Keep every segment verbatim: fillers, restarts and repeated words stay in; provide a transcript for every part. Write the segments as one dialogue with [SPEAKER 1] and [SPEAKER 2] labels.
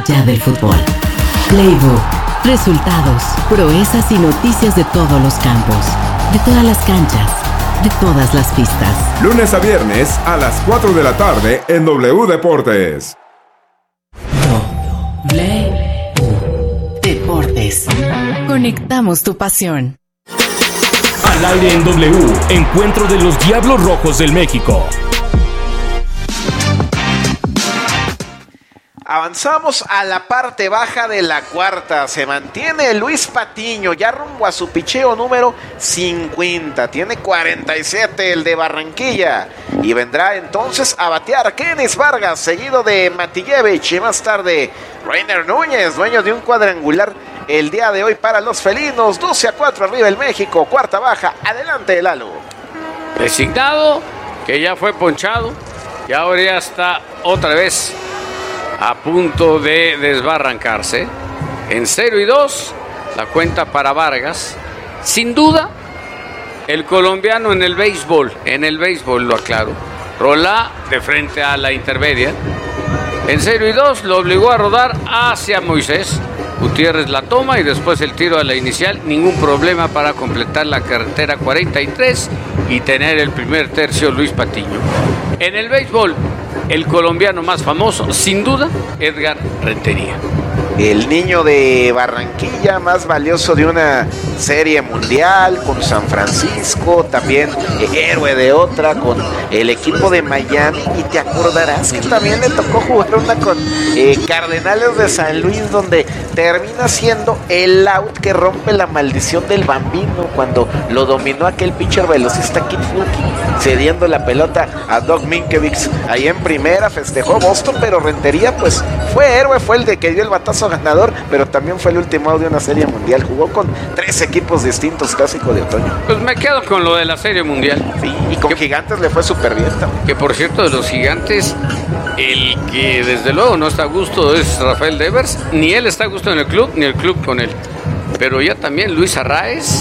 [SPEAKER 1] allá del fútbol. Playbook, resultados, proezas y noticias de todos los campos, de todas las canchas, de todas las pistas.
[SPEAKER 2] Lunes a viernes a las cuatro de la tarde en W Deportes.
[SPEAKER 1] W Deportes. Conectamos tu pasión.
[SPEAKER 3] Al aire en W, encuentro de los Diablos Rojos del México.
[SPEAKER 4] Avanzamos a la parte baja de la cuarta. Se mantiene Luis Patiño ya rumbo a su picheo número cincuenta. Tiene cuarenta y siete el de Barranquilla. Y vendrá entonces a batear Kenis Vargas, seguido de Matijevich. Y más tarde Rainer Núñez, dueño de un cuadrangular el día de hoy para los felinos. doce a cuatro arriba el México. Cuarta baja. Adelante, Lalo.
[SPEAKER 5] Designado, que ya fue ponchado. Y ahora ya está otra vez a punto de desbarrancarse. En cero y dos, la cuenta para Vargas. Sin duda, el colombiano en el béisbol, en el béisbol lo aclaro, rola de frente a la intermedia. En cero y dos lo obligó a rodar hacia Moisés. Gutiérrez la toma y después el tiro a la inicial. Ningún problema para completar la carretera cuarenta y tres y tener el primer tercio Luis Patiño. En el béisbol, el colombiano más famoso, sin duda, Edgar Rentería.
[SPEAKER 4] El niño de Barranquilla, más valioso de una serie mundial con San Francisco, también eh, héroe de otra con el equipo de Miami. Y te acordarás que también le tocó jugar una con eh, Cardenales de San Luis, donde termina siendo el out que rompe la maldición del Bambino cuando lo dominó aquel pitcher velocista Kid Fulke, cediendo la pelota a Doug Minkiewicz. Ahí en primera festejó Boston, pero Rentería pues fue héroe, fue el de que dio el batazo ganador, pero también fue el último out de una serie mundial. Jugó con tres equipos distintos, clásico de otoño.
[SPEAKER 5] Pues me quedo con lo de la serie mundial.
[SPEAKER 4] Sí, y con que, Gigantes le fue súper bien también.
[SPEAKER 5] Que por cierto, de los Gigantes, el que desde luego no está a gusto es Rafael Devers. Ni él está a gusto en el club, ni el club con él. Pero ya también Luis Arraez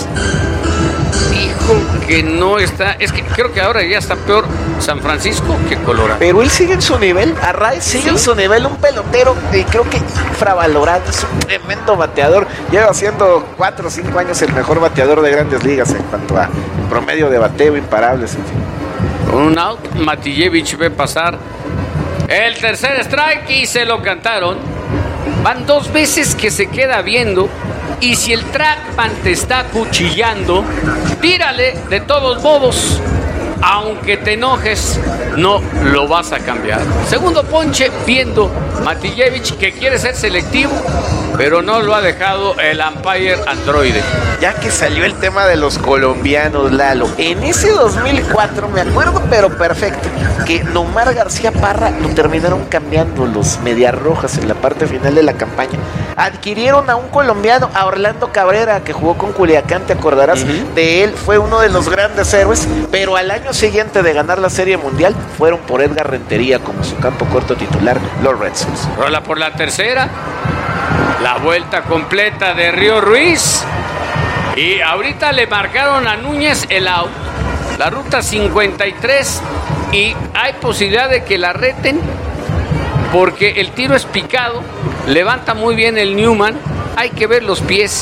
[SPEAKER 5] dijo que no está. Es que creo que ahora ya está peor San Francisco que Colorado.
[SPEAKER 4] Pero él sigue en su nivel. Arraez sigue ¿Sí? en su nivel. Un pelotero que creo que infravalorado. Es un tremendo bateador. Lleva siendo cuatro o cinco años el mejor bateador de Grandes Ligas en cuanto a promedio de bateo, imparables, en fin.
[SPEAKER 5] Con un out, Matijevich ve pasar el tercer strike y se lo cantaron. Van dos veces que se queda viendo. Y si el trackman te está cuchillando, tírale de todos modos. Aunque te enojes, no lo vas a cambiar. Segundo ponche, viendo Matijevich, que quiere ser selectivo, pero no lo ha dejado el umpire androide.
[SPEAKER 4] Ya que salió el tema de los colombianos, Lalo, en ese dos mil cuatro, me acuerdo pero perfecto, que Nomar García Parra lo terminaron cambiando los Medias Rojas en la parte final de la campaña. Adquirieron a un colombiano, a Orlando Cabrera, que jugó con Culiacán, te acordarás, uh-huh. de él, fue uno de los grandes héroes, pero al año siguiente de ganar la Serie Mundial, fueron por Edgar Rentería como su campo corto titular, los Red Sox.
[SPEAKER 5] Rola por la tercera, la vuelta completa de Río Ruiz, y ahorita le marcaron a Núñez el out, la ruta cincuenta y tres, y hay posibilidad de que la reten, porque el tiro es picado, levanta muy bien el Newman, hay que ver los pies,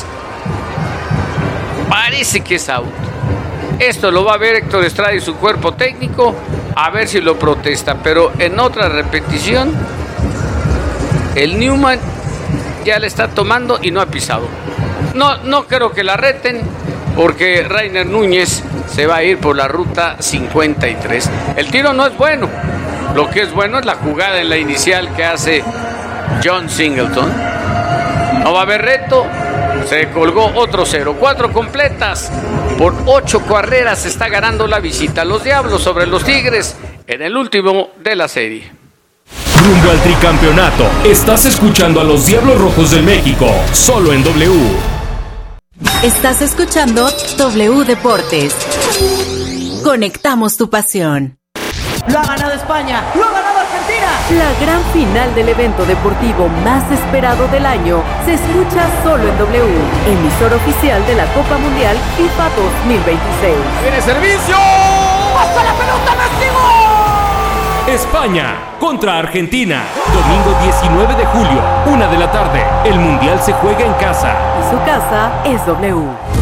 [SPEAKER 5] parece que es out. Esto lo va a ver Héctor Estrada y su cuerpo técnico, a ver si lo protesta, pero en otra repetición, el Newman ya le está tomando y no ha pisado. No, no creo que la reten, porque Rainer Núñez se va a ir por la ruta cincuenta y tres. El tiro no es bueno, lo que es bueno es la jugada en la inicial que hace John Singleton. No va a haber reto, se colgó otro cero. Cuatro completas por ocho carreras, se está ganando la visita. Los Diablos sobre los Tigres en el último de la serie.
[SPEAKER 3] Rumbo al tricampeonato. Estás escuchando a los Diablos Rojos del México, solo en W.
[SPEAKER 1] Estás escuchando W Deportes. Conectamos tu pasión.
[SPEAKER 6] Lo ha ganado España, lo ha ganado Argentina.
[SPEAKER 1] La gran final del evento deportivo más esperado del año se escucha solo en W, emisor oficial de la Copa Mundial FIFA dos mil veintiséis.
[SPEAKER 6] ¡Viene servicio! ¡Pasa la pelota, Messi!
[SPEAKER 3] España contra Argentina. Domingo diecinueve de julio, una de la tarde. El Mundial se juega en casa.
[SPEAKER 1] Y su casa es W.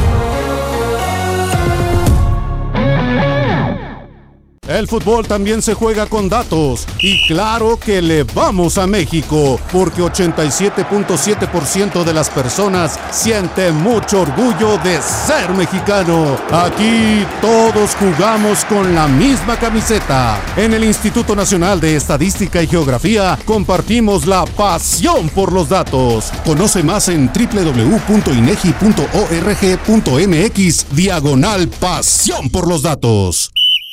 [SPEAKER 7] El fútbol también se juega con datos y claro que le vamos a México porque ochenta y siete punto siete por ciento de las personas sienten mucho orgullo de ser mexicano. Aquí todos jugamos con la misma camiseta. En el Instituto Nacional de Estadística y Geografía compartimos la pasión por los datos. Conoce más en doble u doble u doble u punto inegi punto org punto mx diagonal pasión por los datos.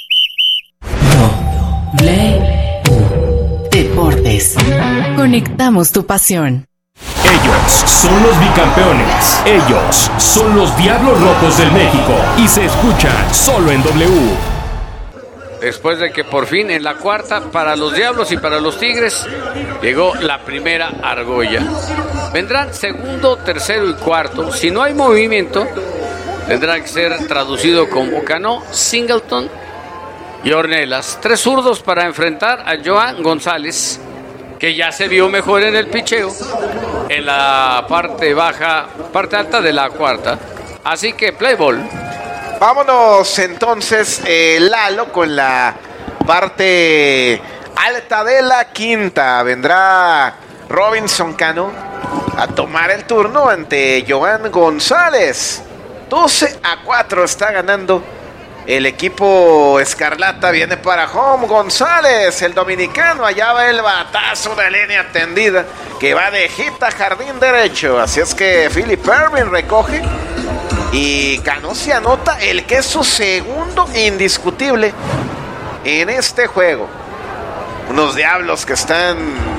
[SPEAKER 1] W Deportes. Conectamos tu pasión.
[SPEAKER 3] Ellos son los bicampeones. Ellos son los Diablos Rojos del México. Y se escuchan solo en W.
[SPEAKER 5] Después de que por fin en la cuarta, para los Diablos y para los Tigres, llegó la primera argolla. Vendrán segundo, tercero y cuarto. Si no hay movimiento, tendrá que ser traducido como Cano, Singleton y Ornelas. Tres zurdos para enfrentar a Joan González, que ya se vio mejor en el picheo en la parte baja, parte alta de la cuarta. Así que play ball.
[SPEAKER 4] Vámonos entonces, eh, Lalo, con la parte alta de la quinta. Vendrá Robinson Cano a tomar el turno ante Joan González. doce a cuatro está ganando el equipo escarlata. Viene para home González, el dominicano. Allá va el batazo de línea tendida que va de hit a jardín derecho. Así es que Philip Ervin recoge y Cano se anota el que es su segundo indiscutible en este juego. Unos Diablos que están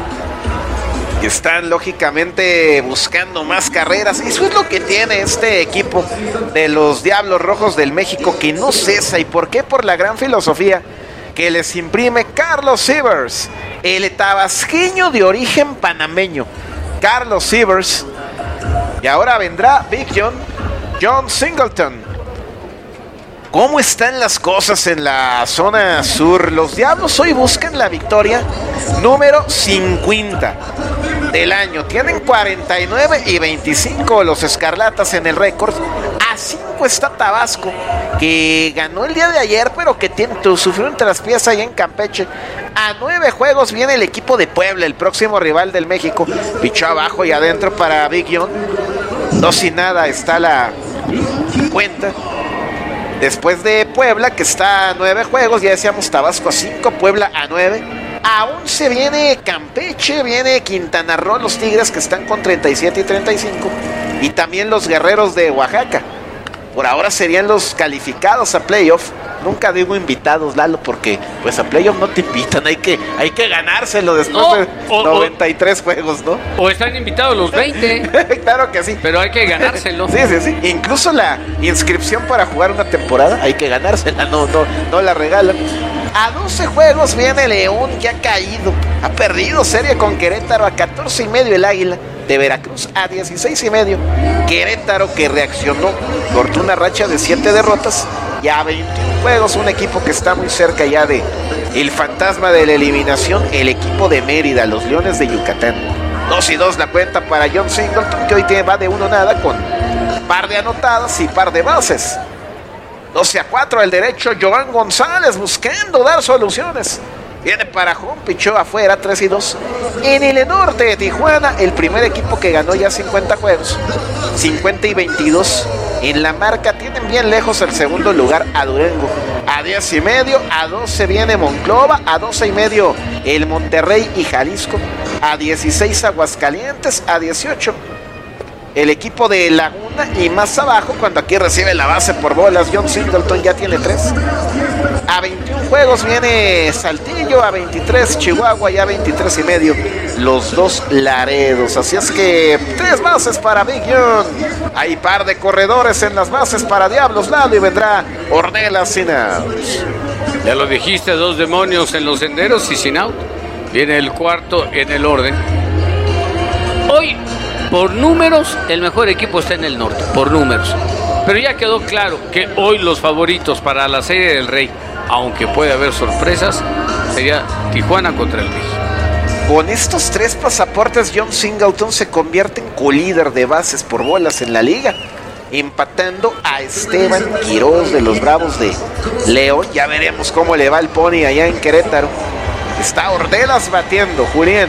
[SPEAKER 4] que están lógicamente buscando más carreras. Eso es lo que tiene este equipo de los Diablos Rojos del México, que no cesa. ¿Y por qué? Por la gran filosofía que les imprime Carlos Sivers, el tabasqueño de origen panameño. Carlos Sivers. Y ahora vendrá Big John, John Singleton. ¿Cómo están las cosas en la zona sur? Los Diablos hoy buscan la victoria número cincuenta del año. Tienen cuarenta y nueve y veinticinco los escarlatas en el récord. A cinco está Tabasco, que ganó el día de ayer, pero que tiene, sufrió un traspiés ahí en Campeche. A nueve juegos viene el equipo de Puebla, el próximo rival del México. Pichó abajo y adentro para Big John. Dos y nada está la cuenta. Después de Puebla, que está a nueve juegos, ya decíamos Tabasco a cinco, Puebla a nueve. A once viene Campeche, viene Quintana Roo, los Tigres que están con treinta y siete y treinta y cinco. Y también los Guerreros de Oaxaca. Por ahora serían los calificados a playoff. Nunca digo invitados, Lalo, porque pues a playoff no te invitan, hay que, hay que ganárselo después no, de o, noventa y tres o, juegos, ¿no?
[SPEAKER 5] O están invitados los veinte.
[SPEAKER 4] Claro que sí.
[SPEAKER 5] Pero hay que ganárselo.
[SPEAKER 4] Sí, sí, sí. Incluso la inscripción para jugar una temporada hay que ganársela, no, no, no la regalan. A doce juegos viene León, que ha caído, ha perdido serie con Querétaro. A catorce y medio el Águila de Veracruz, a dieciséis y medio Querétaro, que reaccionó, cortó una racha de siete derrotas. Y a veintiún juegos un equipo que está muy cerca ya de el fantasma de la eliminación, el equipo de Mérida, los Leones de Yucatán. Dos y dos la cuenta para John Singleton, que hoy tiene, va de uno nada con par de anotadas y par de bases. doce a cuatro el derecho Joan González, buscando dar soluciones. Viene para home, pichó afuera, tres y dos. En el norte de Tijuana, el primer equipo que ganó ya cincuenta juegos, cincuenta y veintidós. En la marca tienen bien lejos el segundo lugar a Durango. A diez y medio, a doce viene Monclova, a doce y medio el Monterrey y Jalisco, a dieciséis Aguascalientes, a dieciocho el equipo de Laguna, y más abajo, cuando aquí recibe la base por bolas, John Singleton ya tiene tres. A veintiún juegos viene Saltillo, a veintitrés Chihuahua y a veintitrés y medio los dos Laredos. Así es que tres bases para Big John. Hay par de corredores en las bases para Diablos, Lalo, y vendrá Ornelas sin outs.
[SPEAKER 5] Ya lo dijiste, dos demonios en los senderos y sin out. Viene el cuarto en el orden. Hoy, por números, el mejor equipo está en el norte, por números. Pero ya quedó claro que hoy los favoritos para la Serie del Rey, aunque puede haber sorpresas, sería Tijuana contra el México.
[SPEAKER 4] Con estos tres pasaportes, John Singleton se convierte en colíder de bases por bolas en la liga, empatando a Esteban Quiroz de los Bravos de León. Ya veremos cómo le va el Pony allá en Querétaro. Está Ornelas batiendo, Julián.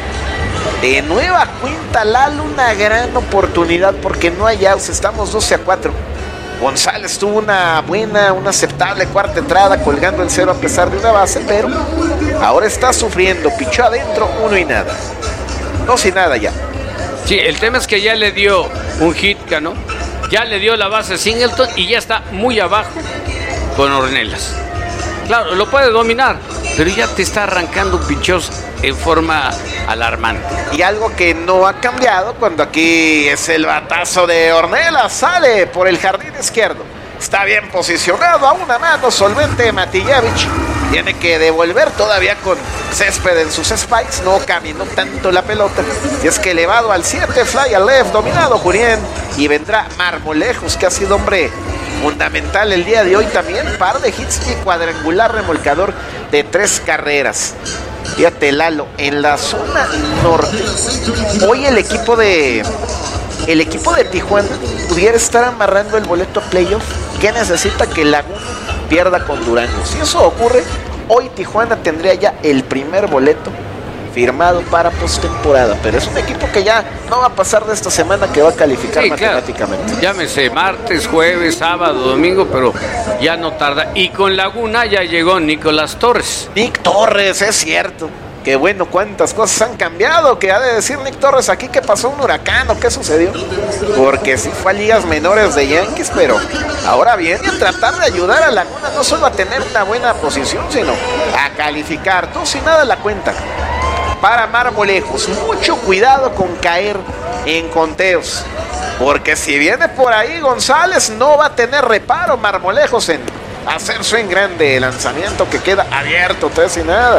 [SPEAKER 4] De nueva cuenta, Lalo, una gran oportunidad porque no hay outs, estamos doce a cuatro. González tuvo una buena, una aceptable cuarta entrada colgando el cero a pesar de una base, pero ahora está sufriendo, pichó adentro, uno y nada. Dos y nada ya.
[SPEAKER 5] Sí, el tema es que ya le dio un hit, ¿no? Ya le dio la base Singleton y ya está muy abajo con Ornelas. Claro, lo puede dominar, pero ya te está arrancando pichos en forma alarmante.
[SPEAKER 4] Y algo que no ha cambiado cuando aquí es el batazo de Ornelas, sale por el jardín izquierdo. Está bien posicionado, a una mano solvente Matillevich. Tiene que devolver todavía con césped en sus spikes. No caminó tanto la pelota. Y es que elevado al siete, fly al left, dominado Julián. Y vendrá Marmolejos, que ha sido hombre fundamental el día de hoy también. Par de hits y cuadrangular remolcador de tres carreras. Fíjate, Lalo, en la zona norte, hoy el equipo de el equipo de Tijuana pudiera estar amarrando el boleto a playoff. ¿Qué necesita? Que Laguna pierda con Durango. Si eso ocurre, hoy Tijuana tendría ya el primer boleto firmado para postemporada, pero es un equipo que ya no va a pasar de esta semana, que va a calificar sí, matemáticamente.
[SPEAKER 5] Claro. Llámese martes, jueves, sábado, domingo, pero ya no tarda. Y con Laguna ya llegó Nicolás Torres.
[SPEAKER 4] Nick Torres, es cierto. Que bueno, cuántas cosas han cambiado. Que ha de decir Nick Torres aquí que pasó un huracán o qué sucedió. Porque sí fue a ligas menores de Yankees, pero ahora viene a tratar de ayudar a Laguna no solo a tener una buena posición, sino a calificar. Todo sin nada la cuenta. Para Marmolejos, mucho cuidado con caer en conteos, porque si viene por ahí González no va a tener reparo Marmolejos en hacer swing grande, lanzamiento que queda abierto, tres y nada.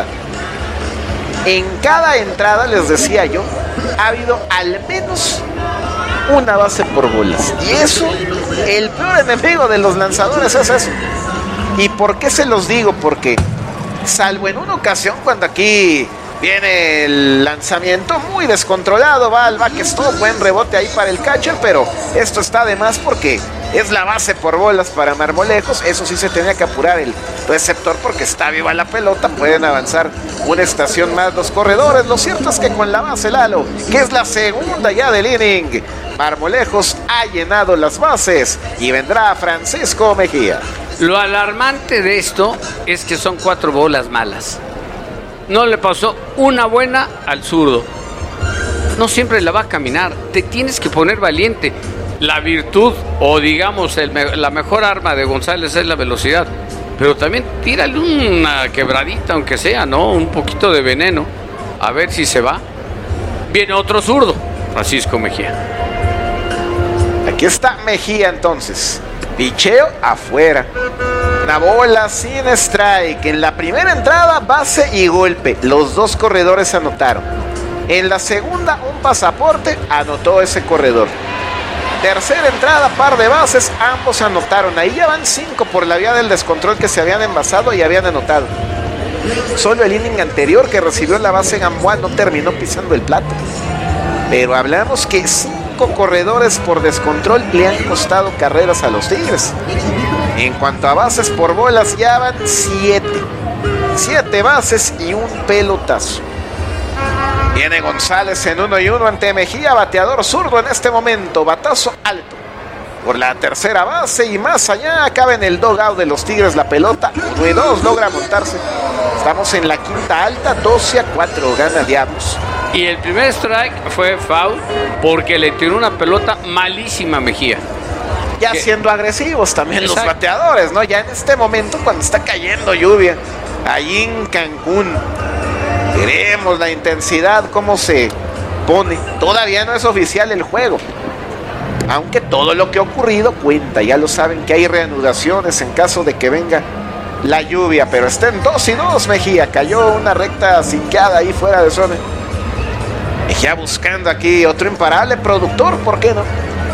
[SPEAKER 4] En cada entrada, les decía yo, ha habido al menos una base por bolas, y eso, el peor enemigo de los lanzadores es eso. ¿Y por qué se los digo? Porque salvo en una ocasión cuando aquí viene el lanzamiento muy descontrolado, va al backstop, buen rebote ahí para el catcher, pero esto está de más porque es la base por bolas para Marmolejos. Eso sí se tenía que apurar el receptor porque está viva la pelota, pueden avanzar una estación más los corredores. Lo cierto es que con la base, Lalo, que es la segunda ya del inning, Marmolejos ha llenado las bases y vendrá Francisco Mejía.
[SPEAKER 5] Lo alarmante de esto es que son cuatro bolas malas. No le pasó una buena al zurdo. No siempre la va a caminar. Te tienes que poner valiente. La virtud, o digamos, el, la mejor arma de González es la velocidad. Pero también tírale una quebradita, aunque sea, ¿no? Un poquito de veneno. A ver si se va. Viene otro zurdo, Francisco Mejía.
[SPEAKER 4] Aquí está Mejía entonces. Picheo afuera. Una bola sin strike. En la primera entrada, base y golpe. Los dos corredores anotaron. En la segunda, un pasaporte, anotó ese corredor. Tercera entrada, par de bases, ambos anotaron. Ahí ya van cinco por la vía del descontrol que se habían envasado y habían anotado. Solo el inning anterior que recibió la base Gamboa no terminó pisando el plato. Pero hablamos que cinco corredores por descontrol le han costado carreras a los Tigres. En cuanto a bases por bolas, ya van siete. Siete bases y un pelotazo. Viene González en uno y uno ante Mejía, bateador zurdo en este momento. Batazo alto por la tercera base y más allá. Acaba en el dugout de los Tigres la pelota. uno y dos, logra montarse. Estamos en la quinta alta, doce a cuatro, gana Diablos.
[SPEAKER 5] Y el primer strike fue foul porque le tiró una pelota malísima a Mejía.
[SPEAKER 4] Ya ¿Qué? Siendo agresivos también Exacto. Los bateadores, ¿no? Ya en este momento cuando está cayendo lluvia, allí en Cancún, veremos la intensidad, cómo se pone. Todavía no es oficial el juego, aunque todo lo que ha ocurrido cuenta. Ya lo saben que hay reanudaciones en caso de que venga la lluvia, pero está en dos y dos Mejía. Cayó una recta sinqueada ahí fuera de zona. Mejía buscando aquí otro imparable productor, ¿por qué no?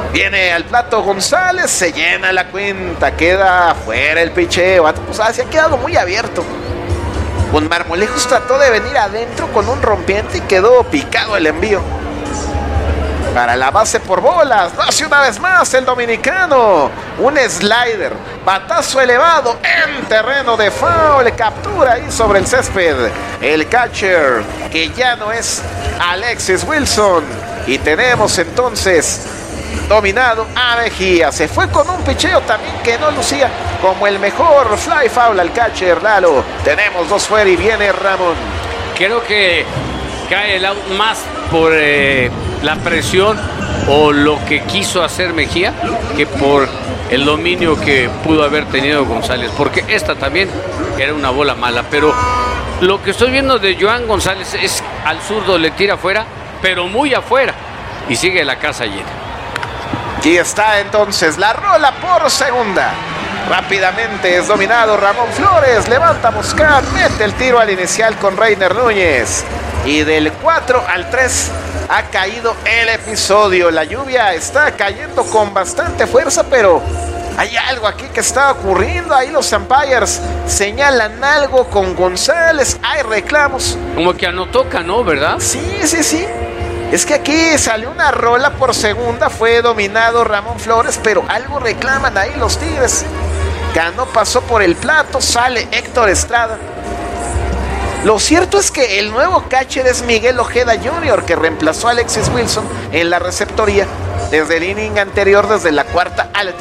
[SPEAKER 4] Viene al plato González, se llena la cuenta, queda afuera el picheo. O sea, se ha quedado muy abierto. Con Marmolejos trató de venir adentro con un rompiente y quedó picado el envío. Para la base por bolas, lo hace una vez más el dominicano. Un slider, batazo elevado en terreno de foul, captura ahí sobre el césped. El catcher, que ya no es Alexis Wilson. Y tenemos entonces dominado a Mejía. Se fue con un picheo también que no lucía como el mejor fly foul al catcher Lalo. Tenemos dos fuera y viene Ramón.
[SPEAKER 5] Creo que cae el out más por eh, la presión o lo que quiso hacer Mejía que por el dominio que pudo haber tenido González, porque esta también era una bola mala. Pero lo que estoy viendo de Joan González es al zurdo le tira afuera, pero muy afuera, y sigue la casa llena.
[SPEAKER 4] Aquí está entonces la rola por segunda. Rápidamente es dominado Ramón Flores. Levanta Moscat, mete el tiro al inicial con Reiner Núñez. Y del cuatro al tres ha caído el episodio. La lluvia está cayendo con bastante fuerza, pero hay algo aquí que está ocurriendo. Ahí los umpires señalan algo con González. Hay reclamos.
[SPEAKER 5] Como que anotó Cano, ¿verdad?
[SPEAKER 4] Sí, sí, sí. Es que aquí salió una rola por segunda, fue dominado Ramón Flores, pero algo reclaman ahí los Tigres. Cano pasó por el plato, sale Héctor Estrada. Lo cierto es que el nuevo catcher es Miguel Ojeda junior, que reemplazó a Alexis Wilson en la receptoría desde el inning anterior, desde la cuarta alta.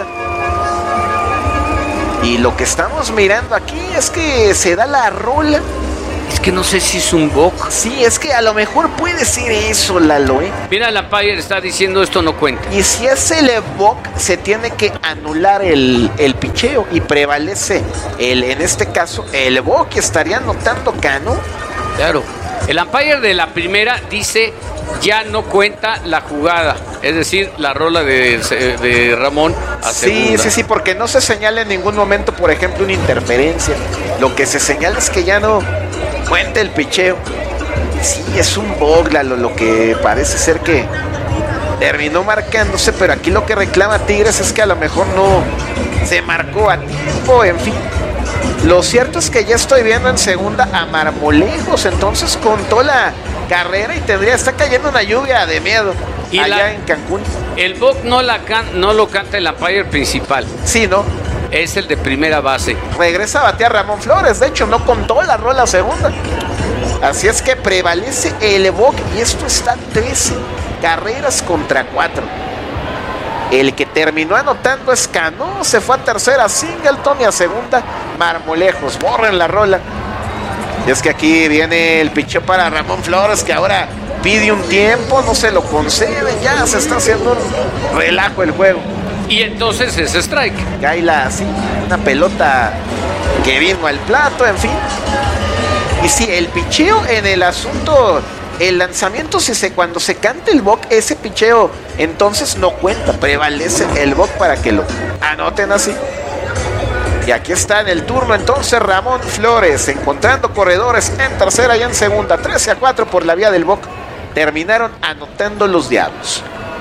[SPEAKER 4] Y lo que estamos mirando aquí es que se da la rola.
[SPEAKER 5] Es que no sé si es un boc.
[SPEAKER 4] Sí, es que a lo mejor puede ser eso, Lalo, ¿eh?
[SPEAKER 5] Mira, la umpire está diciendo esto no cuenta.
[SPEAKER 4] Y si es el boc, se tiene que anular el, el picheo y prevalece, el, en este caso, el boc, que estaría anotando Cano.
[SPEAKER 5] Claro. El umpire de la primera dice ya no cuenta la jugada. Es decir, la rola de, de Ramón a segunda.
[SPEAKER 4] Sí, sí, sí, porque no se señala en ningún momento, por ejemplo, una interferencia. Lo que se señala es que ya no cuenta el picheo. Sí, es un bug, Lalo, lo que parece ser que terminó marcándose, pero aquí lo que reclama Tigres es que a lo mejor no se marcó a tiempo, en fin. Lo cierto es que ya estoy viendo en segunda a Marmolejos, entonces contó la carrera y tendría, está cayendo una lluvia de miedo y allá la, en Cancún.
[SPEAKER 5] El boc no, la can, no lo canta el umpire principal.
[SPEAKER 4] Sí, ¿no?
[SPEAKER 5] Es el de primera base.
[SPEAKER 4] Regresa a batear Ramón Flores, de hecho no contó la rola segunda. Así es que prevalece el boc y esto está trece carreras contra cuatro. El que terminó anotando es Cano, se fue a tercera Singleton y a segunda Marmolejos. Borren la rola. Y es que aquí viene el picheo para Ramón Flores, que ahora pide un tiempo, no se lo conceden, ya se está haciendo un relajo el juego.
[SPEAKER 5] Y entonces es strike.
[SPEAKER 4] Cae la, así, una pelota que vino al plato, en fin. Y sí, el picheo en el asunto, el lanzamiento, si se, cuando se canta el boc, ese picheo entonces no cuenta, prevalece el boc para que lo anoten así. Y aquí está en el turno entonces Ramón Flores, encontrando corredores en tercera y en segunda, trece a cuatro por la vía del boc. Terminaron anotando los Diablos.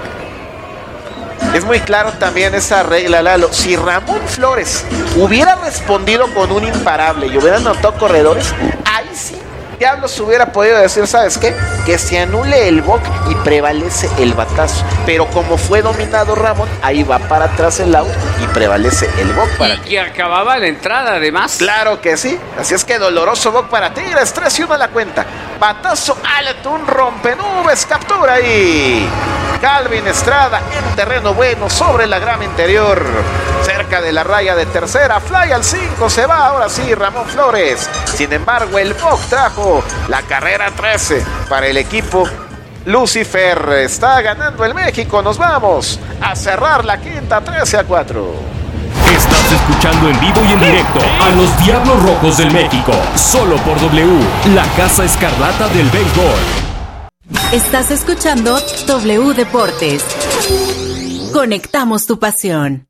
[SPEAKER 4] Es muy claro también esa regla, Lalo. Si Ramón Flores hubiera respondido con un imparable y hubiera anotado corredores, ahí sí Diablos hubiera podido decir, ¿sabes qué? Que se anule el boc y prevalece el batazo. Pero como fue dominado Ramón, ahí va para atrás el out y prevalece el boc para
[SPEAKER 5] y que acababa la entrada, además.
[SPEAKER 4] Claro que sí. Así es que doloroso boc para Tigres. tres y uno a la cuenta. Batazo alto, un rompenubes, captura ahí Calvin Estrada en terreno bueno sobre la grama interior, cerca de la raya de tercera. Fly al cinco, se va ahora sí Ramón Flores. Sin embargo, el boc trajo la carrera trece para el equipo Lucifer. Está ganando el México. Nos vamos a cerrar la quinta, trece a cuatro.
[SPEAKER 3] Estás escuchando en vivo y en directo a los Diablos Rojos del México, solo por W, la Casa Escarlata del Béisbol.
[SPEAKER 1] Estás escuchando W Deportes. Conectamos tu pasión.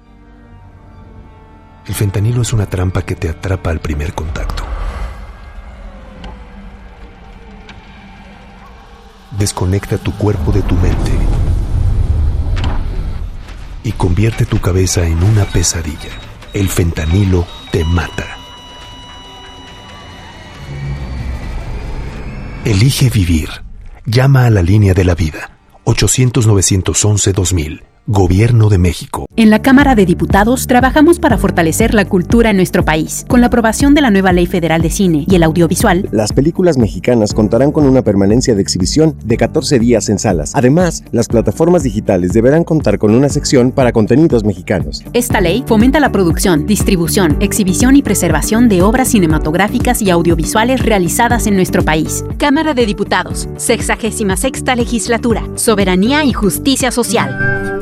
[SPEAKER 8] El fentanilo es una trampa que te atrapa al primer contacto. Desconecta tu cuerpo de tu mente y convierte tu cabeza en una pesadilla. El fentanilo te mata. Elige vivir. Llama a la línea de la vida. ochocientos, novecientos once, dos mil. Gobierno de México.
[SPEAKER 9] En la Cámara de Diputados trabajamos para fortalecer la cultura en nuestro país. Con la aprobación de la nueva Ley Federal de Cine y el Audiovisual,
[SPEAKER 10] las películas mexicanas contarán con una permanencia de exhibición de catorce días en salas. Además, las plataformas digitales deberán contar con una sección para contenidos mexicanos.
[SPEAKER 9] Esta ley fomenta la producción, distribución, exhibición y preservación de obras cinematográficas y audiovisuales realizadas en nuestro país. Cámara de Diputados, sexagésima sexta Legislatura. Soberanía y justicia social.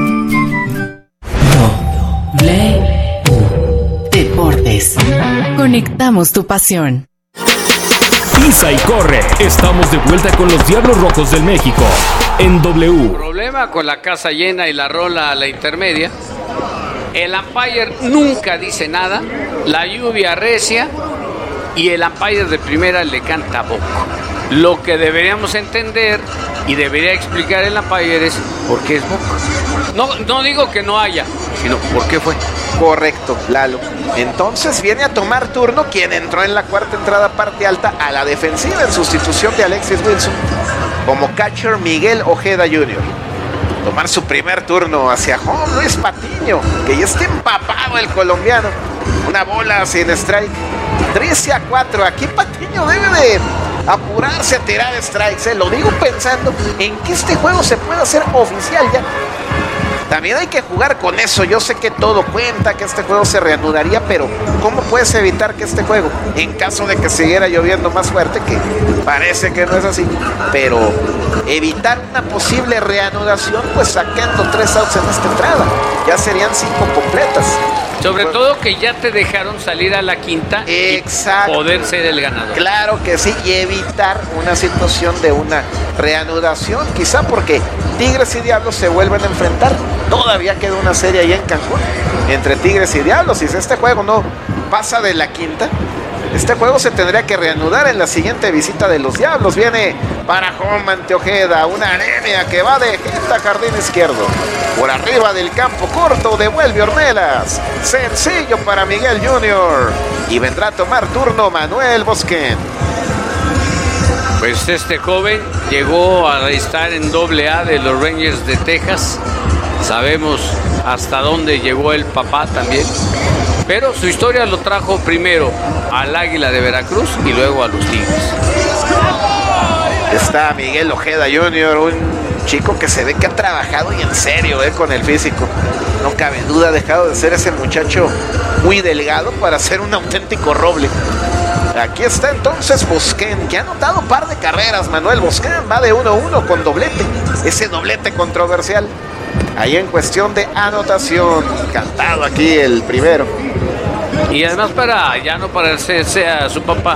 [SPEAKER 1] Deportes. Conectamos tu pasión.
[SPEAKER 3] Pisa y corre. Estamos de vuelta con los Diablos Rojos del México en W.
[SPEAKER 5] Problema con la casa llena y la rola a la intermedia. El umpire nunca dice nada. La lluvia recia y el umpire de primera le canta boco. Lo que deberíamos entender y debería explicar el umpire es por qué es boco. No, no digo que no haya, sino por qué fue.
[SPEAKER 4] Correcto, Lalo. Entonces viene a tomar turno quien entró en la cuarta entrada parte alta a la defensiva en sustitución de Alexis Wilson, como catcher Miguel Ojeda junior Tomar su primer turno hacia home Luis Patiño, que ya está empapado el colombiano. Una bola sin strike. trece a cuatro. Aquí Patiño debe de apurarse a tirar strikes. ¿eh? Lo digo pensando en que este juego se puede hacer oficial ya. También hay que jugar con eso. Yo sé que todo cuenta, que este juego se reanudaría, pero ¿cómo puedes evitar que este juego, en caso de que siguiera lloviendo más fuerte, que parece que no es así, pero evitar una posible reanudación, pues sacando tres outs en esta entrada? Ya serían cinco completas.
[SPEAKER 5] Sobre todo que ya te dejaron salir a la quinta.
[SPEAKER 4] Exacto.
[SPEAKER 5] Y poder ser el ganador.
[SPEAKER 4] Claro que sí, y evitar una situación de una reanudación, quizá porque Tigres y Diablos se vuelven a enfrentar. Todavía queda una serie ahí en Cancún entre Tigres y Diablos, y si este juego no pasa de la quinta, este juego se tendría que reanudar en la siguiente visita de los Diablos. Viene para home ante Ojeda, una anemia que va de jeta jardín izquierdo. Por arriba del campo corto, devuelve Ornelas. Sencillo para Miguel junior Y vendrá a tomar turno Manuel Bosquén.
[SPEAKER 5] Pues este joven llegó a estar en doble A de los Rangers de Texas. Sabemos hasta dónde llegó el papá también. Pero su historia lo trajo primero al Águila de Veracruz y luego a los Tigres.
[SPEAKER 4] Está Miguel Ojeda junior, un chico que se ve que ha trabajado y en serio eh, con el físico. No cabe duda, ha dejado de ser ese muchacho muy delgado para ser un auténtico roble. Aquí está entonces Bosquén, que ha anotado un par de carreras. Manuel Bosquén va de uno a uno con doblete. Ese doblete controversial. Ahí en cuestión de anotación. Cantado aquí el primero.
[SPEAKER 5] Y además para ya no parecerse a su papá,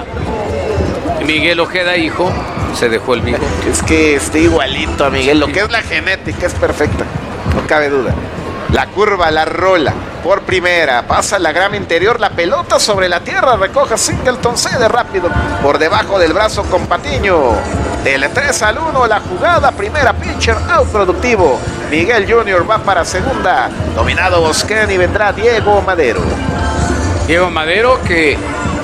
[SPEAKER 5] Miguel Ojeda hijo, se dejó el bigote.
[SPEAKER 4] Es que está igualito a Miguel. Lo que es la genética es perfecta. No cabe duda. La curva, la rola por primera, pasa la grama interior, la pelota sobre la tierra, recoge Singleton, cede rápido por debajo del brazo con Patiño. Del tres al uno, la jugada, primera pitcher, out productivo. Miguel junior va para segunda, dominado Bosquén, y vendrá Diego Madero.
[SPEAKER 5] Diego Madero, que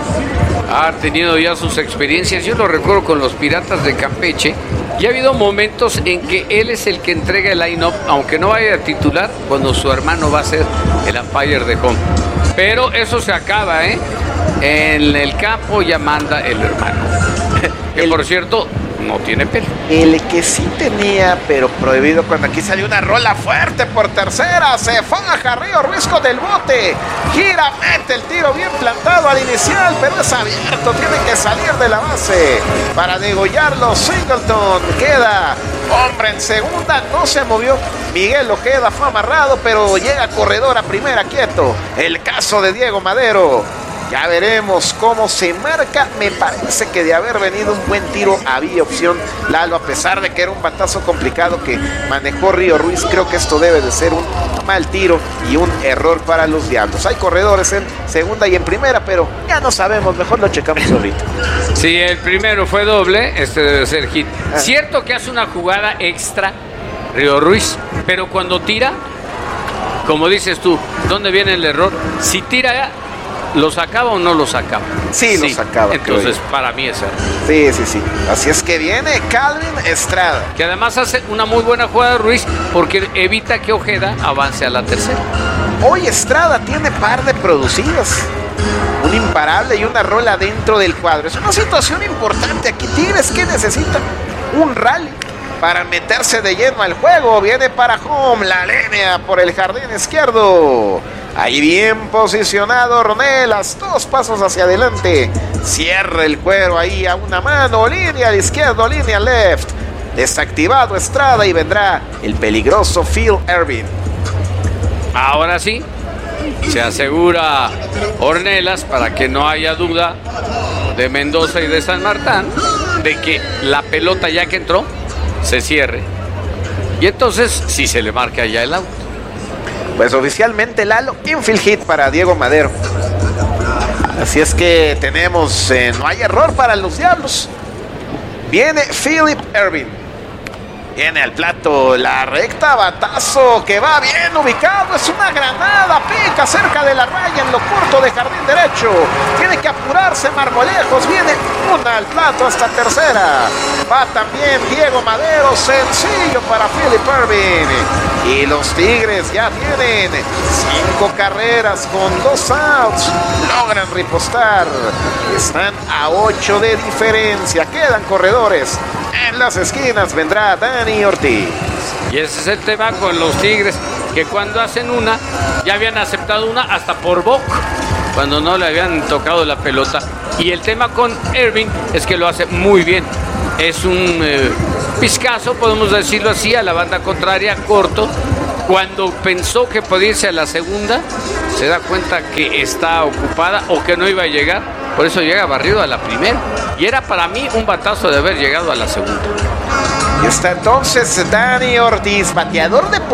[SPEAKER 5] ha tenido ya sus experiencias. Yo lo recuerdo con los Piratas de Campeche. Y ha habido momentos en que él es el que entrega el line-up, aunque no vaya a titular, cuando su hermano va a ser el umpire de home. Pero eso se acaba, ¿eh? En el campo ya manda el hermano. Que el, por cierto, no tiene pelo.
[SPEAKER 4] El que sí tenía, pero prohibido, cuando aquí salió una rola fuerte por tercera, se faja Río Ruiz con el bote, gira, mete el tiro bien plantado al inicial, pero es abierto, tiene que salir de la base para degollarlo. Singleton queda hombre en segunda, no se movió. Miguel Ojeda fue amarrado, pero llega corredor a primera, quieto. El caso de Diego Madero. Ya veremos cómo se marca. Me parece que de haber venido un buen tiro había opción, Lalo, a pesar de que era un batazo complicado que manejó Río Ruiz. Creo que esto debe de ser un mal tiro y un error para los Diablos. Hay corredores en segunda y en primera, pero ya no sabemos, mejor lo checamos ahorita.
[SPEAKER 5] Sí, el primero fue doble, este debe ser hit. Ah. Cierto que hace una jugada extra Río Ruiz, pero cuando tira como dices tú, ¿dónde viene el error? Si tira, ¿los acaba o no los acaba?
[SPEAKER 4] Sí, sí. los acaba.
[SPEAKER 5] Entonces, para mí es error.
[SPEAKER 4] Sí, sí, sí. Así es que viene Calvin Estrada.
[SPEAKER 5] Que además hace una muy buena jugada Ruiz porque evita que Ojeda avance a la tercera.
[SPEAKER 4] Hoy Estrada tiene par de producidas. Un imparable y una rola dentro del cuadro. Es una situación importante aquí. Tigres que necesita un rally para meterse de lleno al juego. Viene para home la línea por el jardín izquierdo. Ahí bien posicionado Ornelas. Dos pasos hacia adelante. Cierra el cuero ahí a una mano. Línea al izquierdo, línea al left. Desactivado Estrada y vendrá el peligroso Phil Ervin.
[SPEAKER 5] Ahora sí. Se asegura Ornelas para que no haya duda de Mendoza y de San Martín de que la pelota ya que entró se cierre. Y entonces sí se le marca ya el out.
[SPEAKER 4] Pues oficialmente Lalo, infield hit para Diego Madero. Así es que tenemos, eh, no hay error para los Diablos. Viene Philip Ervin. Viene al plato la recta, batazo que va bien ubicado, es una granada, pica cerca de la raya en lo corto de jardín derecho. Tiene que apurarse Marmolejos, viene una al plato hasta tercera. Va también Diego Madero, sencillo para Philip Ervin. Y los Tigres ya tienen cinco carreras con dos outs. Logran ripostar. Están a ocho de diferencia. Quedan corredores. En las esquinas vendrá Dani Ortiz.
[SPEAKER 5] Y ese es el tema con los Tigres, que cuando hacen una, ya habían aceptado una hasta por boc, cuando no le habían tocado la pelota. Y el tema con Ervin es que lo hace muy bien. Es un eh, pizcazo, podemos decirlo así, a la banda contraria, corto. Cuando pensó que podía irse a la segunda, se da cuenta que está ocupada o que no iba a llegar. Por eso llega barrido a la primera. Y era para mí un batazo de haber llegado a la segunda.
[SPEAKER 4] Y está entonces Dani Ortiz, bateador de